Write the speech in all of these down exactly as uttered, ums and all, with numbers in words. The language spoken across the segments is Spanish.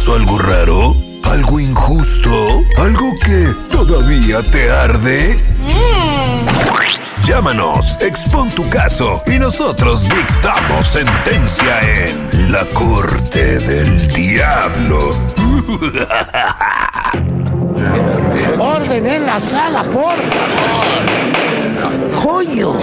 pasó algo raro? ¿Algo injusto? ¿Algo que todavía te arde? Mm. Llámanos, expon tu caso y nosotros dictamos sentencia en La Corte del Diablo. ¡Orden en la sala, por favor! ¡Coño!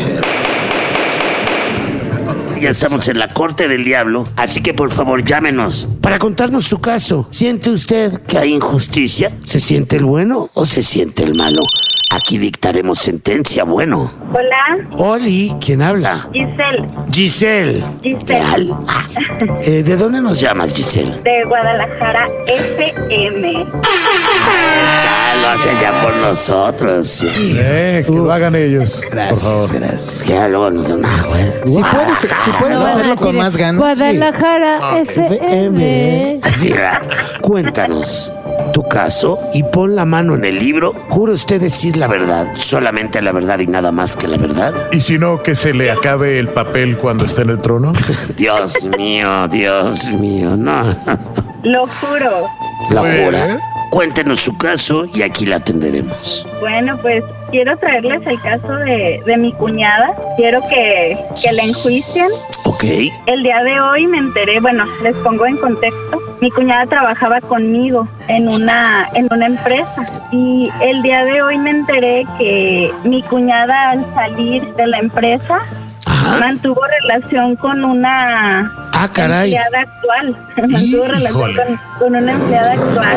Ya estamos en la Corte del Diablo, así que por favor llámenos para contarnos su caso. ¿Siente usted que hay injusticia? ¿Se siente el bueno o se siente el malo? Aquí dictaremos sentencia, bueno. Hola. Oli, ¿quién habla? Giselle. Giselle. Giselle. Ah, eh, ¿De dónde nos llamas, Giselle? De Guadalajara, F M. Ah, lo hacen ya por nosotros. Sí. Eh, que uh, lo hagan ellos. Gracias, por favor. Gracias. Que luego nos dan agua. Si puedes, si puedes hacerlo con más ganas. Guadalajara, sí. F M. Así, cuéntanos tu caso y pon la mano en el libro. ¿Jura usted decir la verdad, solamente la verdad y nada más que la verdad? ¿Y si no, que se le acabe el papel cuando esté en el trono? Dios mío, Dios mío, no. Lo juro. ¿La jura? Cuéntenos su caso y aquí la atenderemos. Bueno, pues quiero traerles el caso de, de mi cuñada. Quiero que, que la enjuicien. Ok. El día de hoy me enteré, bueno, les pongo en contexto. Mi cuñada trabajaba conmigo en una, en una empresa. Y el día de hoy me enteré que mi cuñada al salir de la empresa, ajá, mantuvo relación con una ah, caray. empleada actual. mantuvo relación con, con una empleada actual.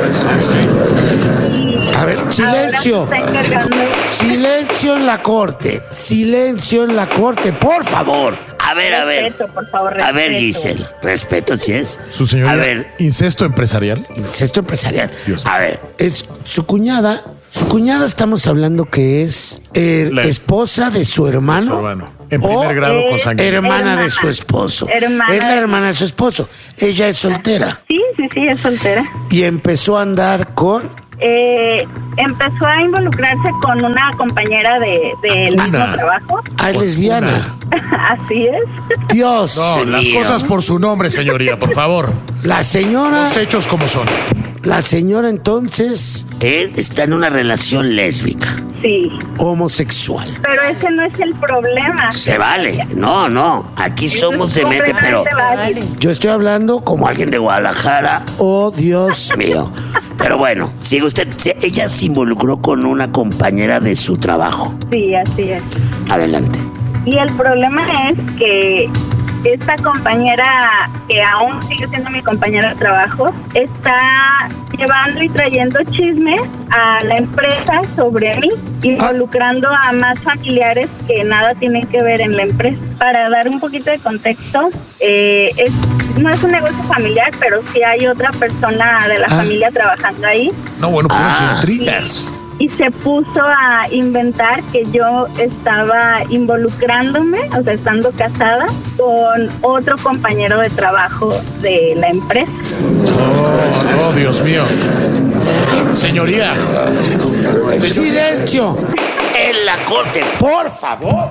Y a ver, silencio. Silencio en la corte. Silencio en la corte, por favor. A ver, a ver. Respeto, por favor, respeto. A ver, Giselle. Respeto, si es. Su señoría. A ver. ¿Incesto empresarial? Incesto empresarial. Dios. A ver, es su cuñada. Su cuñada estamos hablando que es eh, la esposa de su hermano. Su hermano. En primer o grado con sangre. Hermana, hermana de su esposo. Hermana. Es la hermana de su esposo. Ella es soltera. Sí, sí, sí, es soltera. Y empezó a andar con... Eh, empezó a involucrarse con una compañera de, del mismo trabajo. Ah, es lesbiana. Así es. Dios. No, las mío. cosas por su nombre, señoría, por favor. La señora... Los hechos como son. La señora entonces... Él está en una relación lésbica. Sí. Homosexual. Pero ese no es el problema. Se vale. No, no. Aquí Eso somos es de mente, pero... vale. Yo estoy hablando como alguien de Guadalajara. Oh, Dios mío. Pero bueno, sigue usted. Ella se involucró con una compañera de su trabajo. Sí, así es. Adelante. Y el problema es que esta compañera, que aún sigue siendo mi compañera de trabajo, está llevando y trayendo chismes a la empresa sobre mí, involucrando a más familiares que nada tienen que ver en la empresa. Para dar un poquito de contexto, eh, es, no es un negocio familiar, pero sí hay otra persona de la ah. familia trabajando ahí. No, bueno, pues ah, intrigas. Y se puso a inventar que yo estaba involucrándome, o sea, estando casada, con otro compañero de trabajo de la empresa. Oh, oh Dios mío. Señoría. Silencio. En la corte, por favor.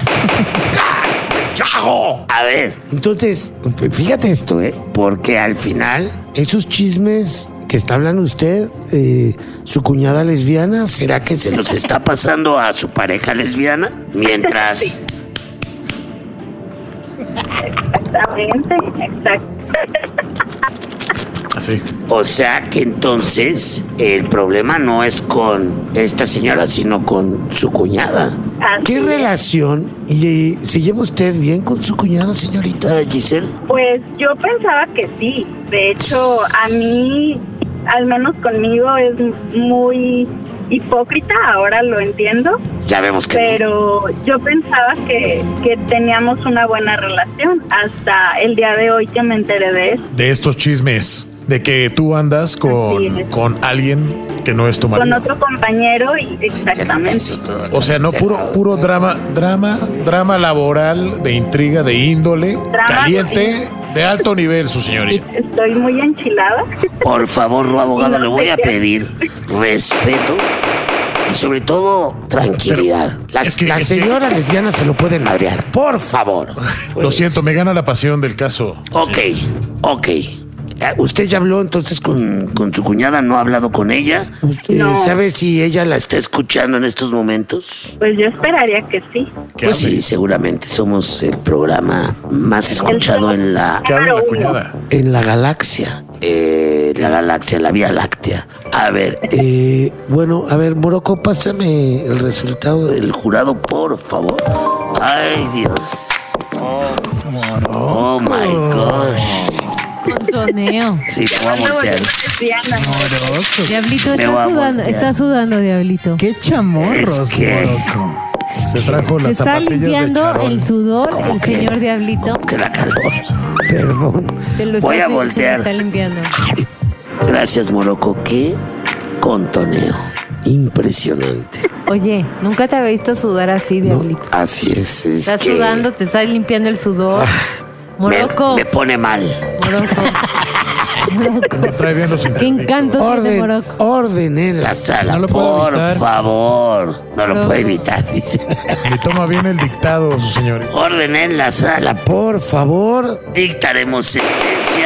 ¡Cago! A ver. Entonces, fíjate esto, ¿eh? Porque al final, esos chismes que está hablando usted, eh, su cuñada lesbiana, ¿será que se nos está pasando a su pareja lesbiana? Mientras... Sí. Exactamente, exacto. Así. O sea que entonces el problema no es con esta señora, sino con su cuñada. Así ¿Qué es. relación? ¿Y se lleva usted bien con su cuñada, señorita Giselle? Pues yo pensaba que sí. De hecho, a mí, al menos conmigo, es muy hipócrita, ahora lo entiendo. Ya vemos que Pero no. yo pensaba que, que teníamos una buena relación hasta el día de hoy que me enteré de eso. De estos chismes, de que tú andas con, con alguien que no es tu marido. Con otro compañero, y exactamente. O sea, no puro puro drama, drama, drama laboral, de intriga, de índole, Drama, caliente, de alto nivel, su señoría. Estoy muy enchilada. Por favor, abogado, le voy a pedir respeto y sobre todo tranquilidad. Las, Es que- las es que- señoras lesbianas se lo pueden madrear, por favor. Lo siento, me gana la pasión del caso. Ok, ok. ¿Usted ya habló entonces con, con su cuñada? ¿No ha hablado con ella? ¿Usted No. sabe si ella la está escuchando en estos momentos? Pues yo esperaría que sí. Pues sí, seguramente somos el programa más escuchado en la, ¿Qué habla la cuñada? en la galaxia. Eh, la galaxia, la Vía Láctea. A ver, eh, bueno, a ver, Morocco, pásame el resultado del jurado, por favor. Ay, Dios. Oh, oh my gosh. Contoneo. Sí, te voy a voltear. Diana. Diablito, Me voy está a sudando, voltear. está sudando, Diablito. Qué chamorros, Es que- Morocco. Se trajo Se las está zapatillas de limpiando charol. el sudor ¿Cómo el que? señor Diablito. Que da calor. Perdón. Se lo Voy está, a se lo voltear. está limpiando. Gracias, Morocco. Qué contoneo. Impresionante. Oye, nunca te había visto sudar así, Diablito. Así es. es Estás que sudando, te estás limpiando el sudor. me, Morocco, me pone mal. Morocco. Morocco. Trae bien los Qué internet. encanto tiene Orden, Morocco. orden en la sala, No lo puedo por evitar. favor. No lo Loco. puedo evitar, dice. Ni toma bien el dictado, su señorita. Orden en la sala, por favor. Dictaremos sentencia,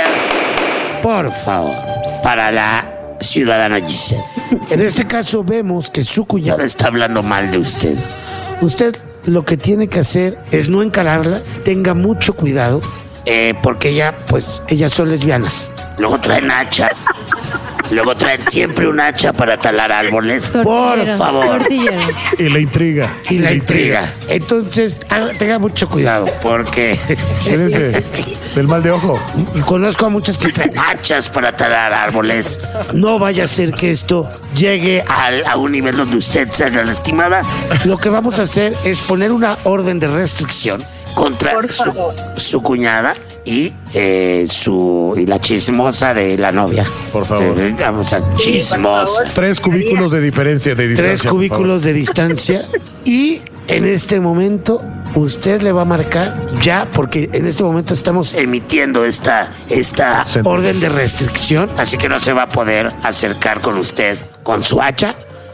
por favor, para la ciudadana Giselle. En este caso vemos que su cuñada está hablando mal de usted. Usted lo que tiene que hacer es no encararla, tenga mucho cuidado, eh, porque ella, pues, ellas son lesbianas. Luego traen hacha. Luego traen siempre un hacha para talar árboles. Por Tortillero, favor. tortillero. Y la intriga. Y la intriga. Entonces, haga- tenga mucho cuidado, porque Cuídense del mal de ojo. conozco a muchas que traen hachas para talar árboles. No vaya a ser que esto llegue al- a un nivel donde usted sea lastimada. Lo que vamos a hacer es poner una orden de restricción contra Por su, favor. su cuñada y eh, su y la chismosa de la novia. Por favor. Eh, vamos a Sí, por chismosa. favor. Tres cubículos de diferencia, de distancia. Tres por cubículos de distancia y en este momento usted le va a marcar ya, porque en este momento estamos emitiendo esta, esta Sentencia. orden de restricción, así que no se va a poder acercar con usted con su hacha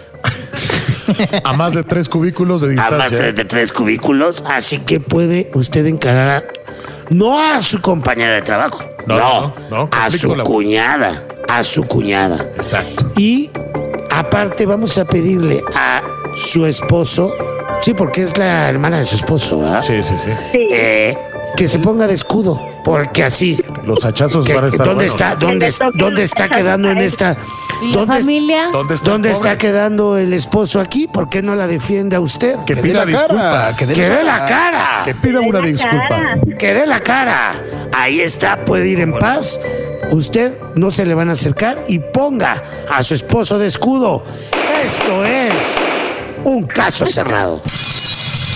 favor. A más de tres cubículos de a más distancia. de, de tres cubículos, así que puede usted encarar a, no a su compañera de trabajo, No, no, no, no, a conflicto su laboral. cuñada, a su cuñada. Exacto. Y aparte vamos a pedirle a su esposo, sí, porque es la hermana de su esposo, ¿verdad? Sí, sí, sí. Sí. Eh, que se ponga de escudo, porque así. Los hachazos que- van a estar ¿Dónde buenos. está? ¿Dónde, dónde está quedando en esta? ¿Y la ¿Dónde, familia? ¿Dónde está? ¿Dónde el está pobre? quedando el esposo aquí? ¿Por qué no la defiende a usted? Que dé pida la cara, disculpas. que Que dé dé la cara. Que pida una la disculpa. cara. Que dé la cara. Ahí está, puede ir en paz. Usted no se le van a acercar y ponga a su esposo de escudo. Esto es un caso cerrado.